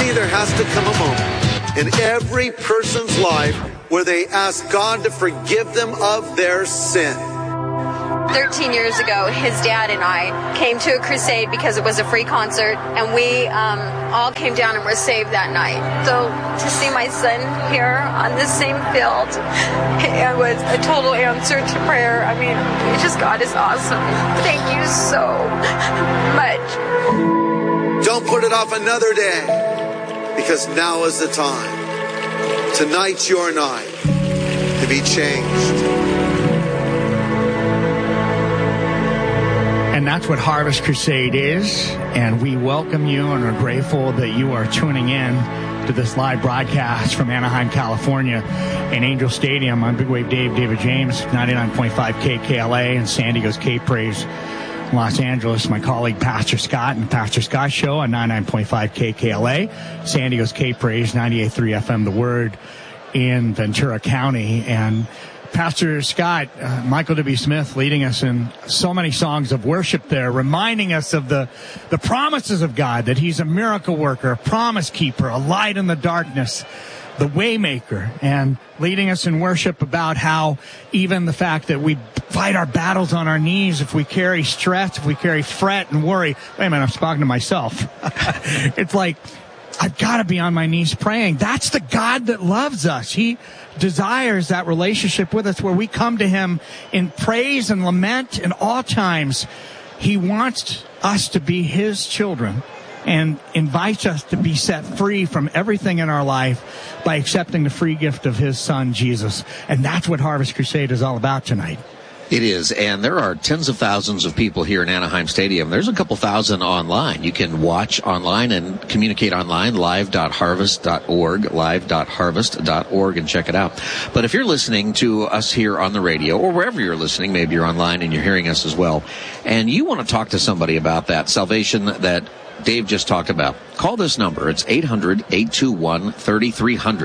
see, there has to come a moment in every person's life where they ask God to forgive them of their sin. 13 years ago, his dad and I came to a crusade because it was a free concert, and we all came down and were saved that night. So to see my son here on the same field, it was a total answer to prayer. I mean, God is awesome. Thank you so much. Don't put it off another day, because now is the time. Tonight's your night to be changed. And that's what Harvest Crusade is, and we welcome you and are grateful that you are tuning in to this live broadcast from Anaheim, California, in Angel Stadium. I'm Big Wave David James, 99.5 KKLA, and San Diego's K-Praise, Los Angeles. My colleague Pastor Scott and Pastor Scott Show on 99.5 KKLA, San Diego's K-Praise, 98.3 FM The Word in Ventura County. And Pastor Scott, Michael W. Smith leading us in so many songs of worship there, reminding us of the promises of God, that he's a miracle worker, a promise keeper, a light in the darkness, the way maker, and leading us in worship about how even the fact that we fight our battles on our knees, if we carry stress, if we carry fret and worry. Wait a minute, I'm speaking to myself. It's like, I've got to be on my knees praying. That's the God that loves us. He desires that relationship with us where we come to him in praise and lament in all times. He wants us to be his children and invites us to be set free from everything in our life by accepting the free gift of his son, Jesus. And that's what Harvest Crusade is all about tonight. It is, and there are tens of thousands of people here in Anaheim Stadium. There's a couple thousand online. You can watch online and communicate online, live.harvest.org, live.harvest.org, and check it out. But if you're listening to us here on the radio, or wherever you're listening, maybe you're online and you're hearing us as well, and you want to talk to somebody about that salvation that Dave just talked about, call this number. It's 800-821-3300,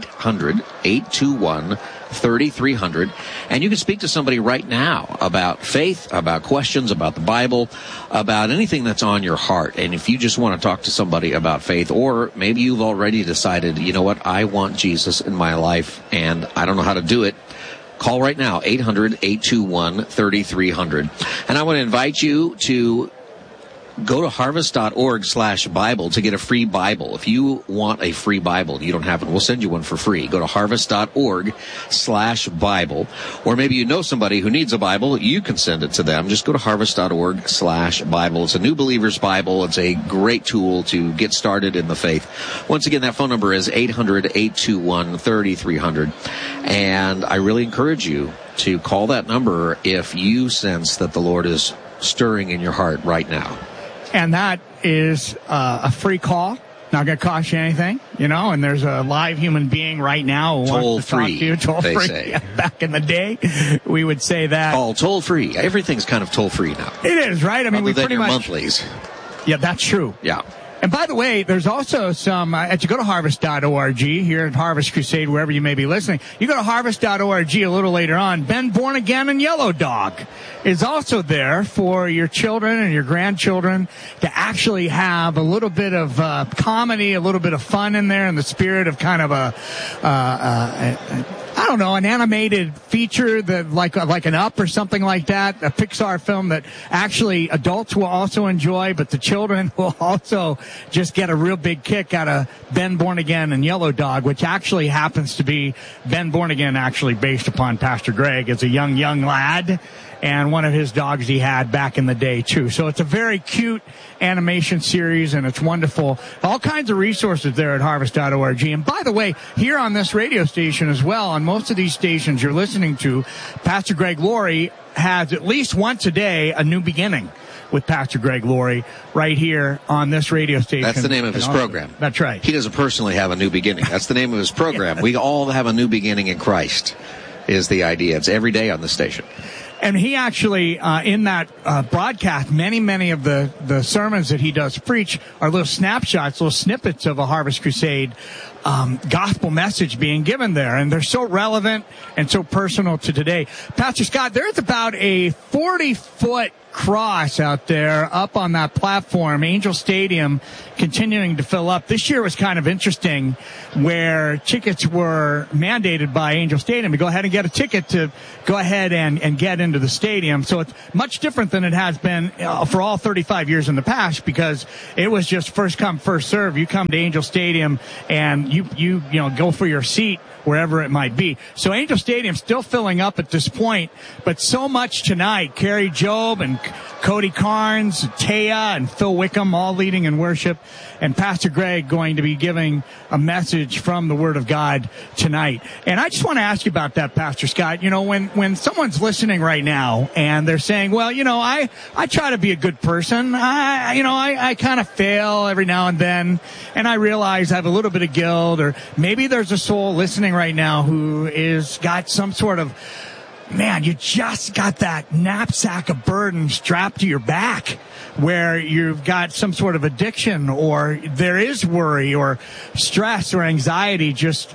800-821-3300, and you can speak to somebody right now about faith, about questions, about the Bible, about anything that's on your heart. And if you just want to talk to somebody about faith, or maybe you've already decided, you know what, I want Jesus in my life and I don't know how to do it, call right now, 800-821-3300. And I want to invite you to go to harvest.org/Bible to get a free Bible. If you want a free Bible, you don't have it, we'll send you one for free. Go to harvest.org/Bible. Or maybe you know somebody who needs a Bible, you can send it to them. Just go to harvest.org/Bible. It's a New Believer's Bible. It's a great tool to get started in the faith. Once again, that phone number is 800-821-3300. And I really encourage you to call that number if you sense that the Lord is stirring in your heart right now. And that is a free call. Not going to cost you anything, you know, and there's a live human being right now who wants to talk to you. Toll free. Yeah, back in the day, we would say that. Call toll free. Everything's kind of toll free now. It is, right? I mean, we pretty much. Monthlies. Yeah, that's true. Yeah. And by the way, there's also some, as you go to harvest.org here at Harvest Crusade, wherever you may be listening, you go to harvest.org a little later on, Ben Born Again and Yellow Dog is also there for your children and your grandchildren to actually have a little bit of comedy, a little bit of fun in there in the spirit of kind of I don't know, an animated feature that like an Up or something like that, a Pixar film that actually adults will also enjoy, but the children will also just get a real big kick out of Ben Born Again and Yellow Dog, which actually happens to be Ben Born Again, actually based upon Pastor Greg as a young lad, and one of his dogs he had back in the day, too. So it's a very cute animation series, and it's wonderful. All kinds of resources there at harvest.org. And by the way, here on this radio station as well, on most of these stations you're listening to, Pastor Greg Laurie has at least once a day a new beginning with Pastor Greg Laurie right here on this radio station. That's the name of his program. That's right. He doesn't personally have a new beginning. That's the name of his program. Yeah. We all have a new beginning in Christ is the idea. It's every day on the station. And he actually, in that broadcast, many of the sermons that he does preach are little snapshots, little snippets of a Harvest Crusade gospel message being given there, and they're so relevant and so personal to today. Pastor Scott, there's about a 40-foot cross out there up on that platform, Angel Stadium, continuing to fill up. This year was kind of interesting, where tickets were mandated by Angel Stadium to go ahead and get a ticket to go ahead and get into the stadium. So it's much different than it has been for all 35 years in the past, because it was just first come, first serve. You come to Angel Stadium and you go for your seat wherever it might be. So Angel Stadium still filling up at this point, but so much tonight. Carrie Job and Cody Carnes, Taya and Phil Wickham all leading in worship, and Pastor Greg going to be giving a message from the Word of God tonight. And I just want to ask you about that, Pastor Scott. You know, when someone's listening right now and they're saying, well, I try to be a good person. I kind of fail every now and then, and I realize I have a little bit of guilt, or maybe there's a soul listening right now who is got some sort of, man, you just got that knapsack of burden strapped to your back, where you've got some sort of addiction, or there is worry or stress or anxiety just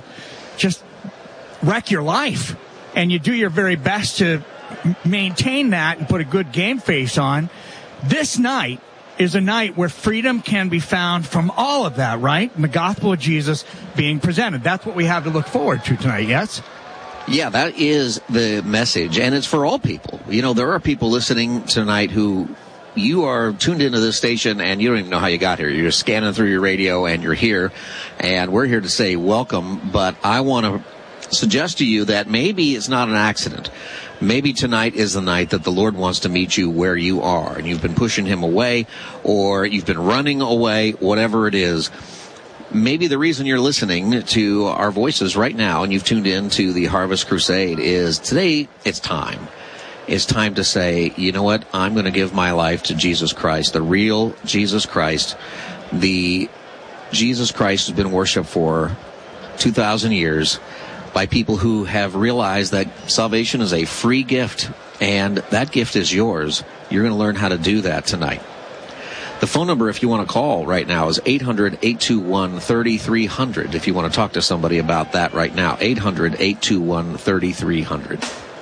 wreck your life. And you do your very best to maintain that and put a good game face on. This night is a night where freedom can be found from all of that, right? And the gospel of Jesus being presented. That's what we have to look forward to tonight, yes? Yeah, that is the message, and it's for all people. You know, there are people listening tonight who you are tuned into this station and you don't even know how you got here. You're scanning through your radio and you're here, and we're here to say welcome. But I want to suggest to you that maybe it's not an accident. Maybe tonight is the night that the Lord wants to meet you where you are, and you've been pushing him away, or you've been running away, whatever it is. Maybe the reason you're listening to our voices right now and you've tuned in to the Harvest Crusade is today it's time. It's time to say, you know what, I'm going to give my life to Jesus Christ, the real Jesus Christ, the Jesus Christ who's been worshipped for 2,000 years by people who have realized that salvation is a free gift, and that gift is yours. You're going to learn how to do that tonight. The phone number, if you want to call right now, is 800-821-3300. If you want to talk to somebody about that right now, 800-821-3300.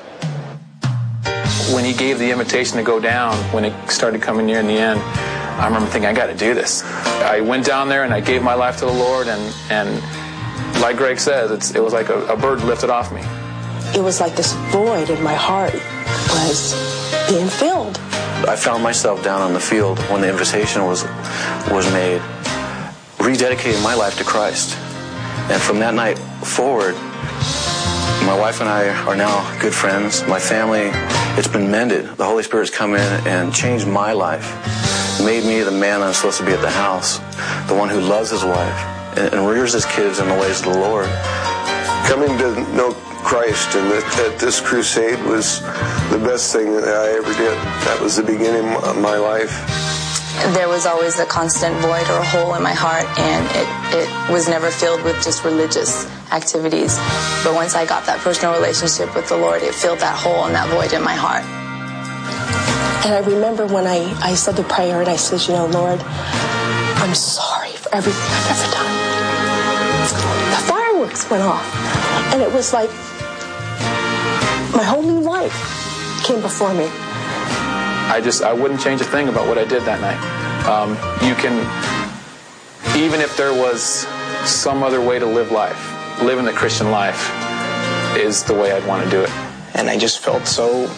When he gave the invitation to go down, when it started coming near in the end, I remember thinking, I got to do this. I went down there and I gave my life to the Lord, and like Greg says, it was like a bird lifted off me. It was like this void in my heart was being filled. I found myself down on the field when the invitation was made, rededicating my life to Christ. And from that night forward, my wife and I are now good friends. My family, it's been mended. The Holy Spirit's come in and changed my life, made me the man I'm supposed to be at the house, the one who loves his wife and rears his kids in the ways of the Lord. Coming to know Christ and at this crusade was the best thing that I ever did. That was the beginning of my life. There was always a constant void or a hole in my heart, and it was never filled with just religious activities. But once I got that personal relationship with the Lord, it filled that hole and that void in my heart. And I remember when I said the prayer and I said, Lord, I'm sorry for everything I've ever done. The fireworks went off, and it was like my whole new life came before me. I wouldn't change a thing about what I did that night. You can, even if there was some other way to live life, living the Christian life is the way I'd want to do it. And I just felt so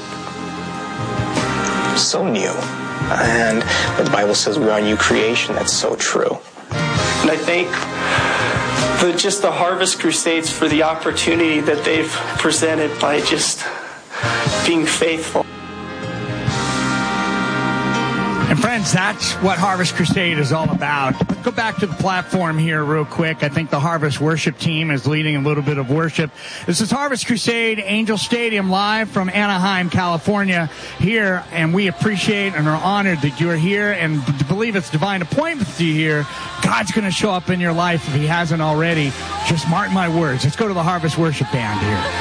new. And the Bible says we are a new creation. That's so true. And I thank the Harvest Crusades for the opportunity that they've presented by just being faithful. And friends, that's what Harvest Crusade is all about. Let's go back to the platform here real quick. I think the Harvest worship team is leading a little bit of worship. This is Harvest Crusade, Angel Stadium, live from Anaheim, California here. And we appreciate and are honored that you're here and believe it's divine appointment to you here. God's going to show up in your life if he hasn't already. Just mark my words. Let's go to the Harvest worship band here.